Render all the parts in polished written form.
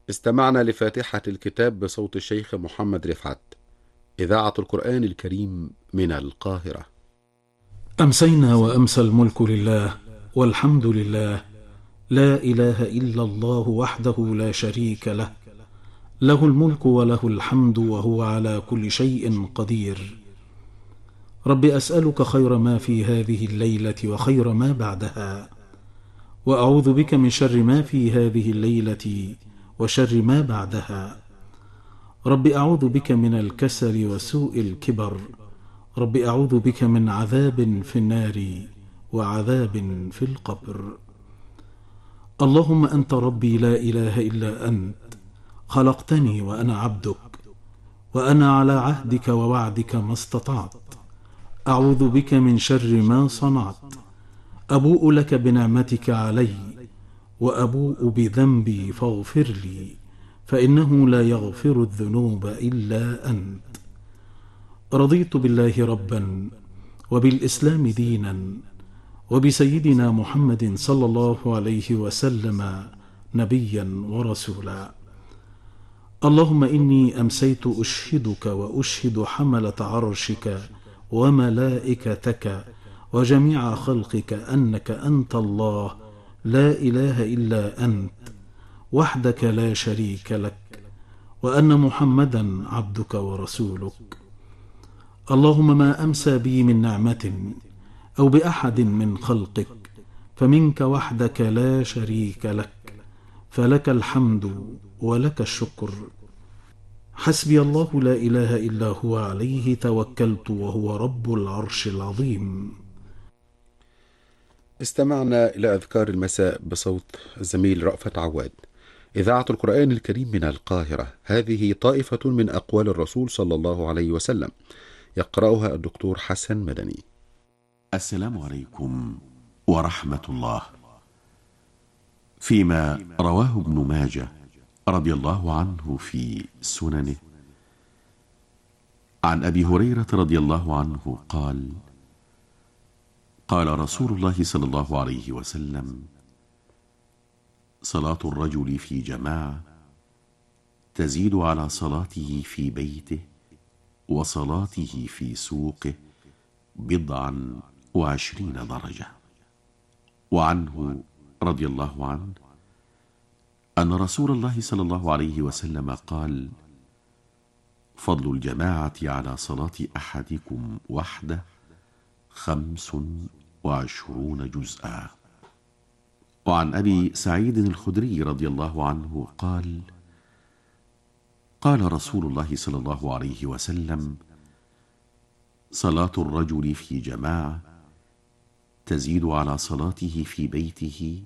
استمعنا لفاتحة الكتاب بصوت الشيخ محمد رفعت. إذاعة القرآن الكريم من القاهرة. أمسينا وأمسى الملك لله، والحمد لله، لا إله إلا الله وحده لا شريك له، له الملك وله الحمد وهو على كل شيء قدير. رب أسألك خير ما في هذه الليلة وخير ما بعدها، وأعوذ بك من شر ما في هذه الليلة وشر ما بعدها. رب أعوذ بك من الكسل وسوء الكبر. رب أعوذ بك من عذاب في النار وعذاب في القبر. اللهم أنت ربي لا إله إلا أنت، خلقتني وأنا عبدك، وأنا على عهدك ووعدك ما استطعت. أعوذ بك من شر ما صنعت. أبوء لك بنعمتك علي، وأبوء بذنبي فاغفر لي، فإنه لا يغفر الذنوب إلا أنت. رضيت بالله ربا، وبالإسلام دينا، وبسيدنا محمد صلى الله عليه وسلم نبيا ورسولا. اللهم إني أمسيت أشهدك وأشهد حملة عرشك وملائكتك وجميع خلقك أنك أنت الله، لا إله إلا أنت، وحدك لا شريك لك، وأن محمدا عبدك ورسولك. اللهم ما أمسى بي من نعمة أو بأحد من خلقك فمنك وحدك لا شريك لك، فلك الحمد ولك الشكر. حسبي الله لا إله إلا هو، عليه توكلت وهو رب العرش العظيم. استمعنا إلى أذكار المساء بصوت الزميل رأفت عواد. إذاعة القرآن الكريم من القاهرة. هذه طائفة من أقوال الرسول صلى الله عليه وسلم، يقرأها الدكتور حسن مدني. السلام عليكم ورحمة الله. فيما رواه ابن ماجه رضي الله عنه في سننه عن أبي هريرة رضي الله عنه قال: قال رسول الله صلى الله عليه وسلم: صلاة الرجل في جماعة تزيد على صلاته في بيته وصلاته في سوقه 27 درجة. وعنه رضي الله عنه أن رسول الله صلى الله عليه وسلم قال: فضل الجماعة على صلاة أحدكم وحده 25 جزءا. وعن أبي سعيد الخدري رضي الله عنه قال: قال رسول الله صلى الله عليه وسلم: صلاة الرجل في جماعة تزيد على صلاته في بيته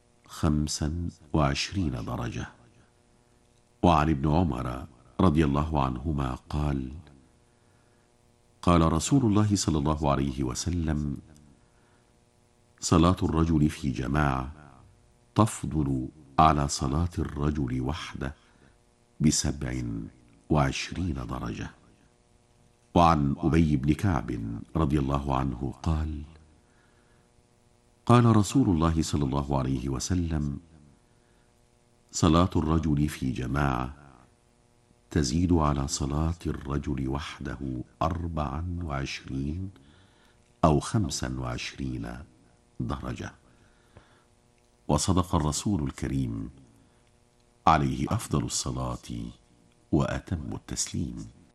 25 درجة. وعن ابن عمر رضي الله عنهما قال: قال رسول الله صلى الله عليه وسلم: صلاة الرجل في جماعة تفضل على صلاة الرجل وحده 27 درجة. وعن أبي بن كعب رضي الله عنه قال: قال رسول الله صلى الله عليه وسلم: صلاة الرجل في جماعة تزيد على صلاة الرجل وحده 24 أو 25 درجة. وصدق الرسول الكريم عليه أفضل الصلاة وأتم التسليم.